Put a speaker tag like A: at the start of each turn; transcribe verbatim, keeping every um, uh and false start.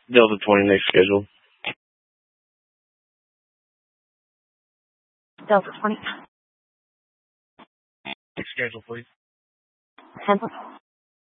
A: Delta twenty, next schedule.
B: Delta twenty.
A: Next schedule, please.
B: Cancel.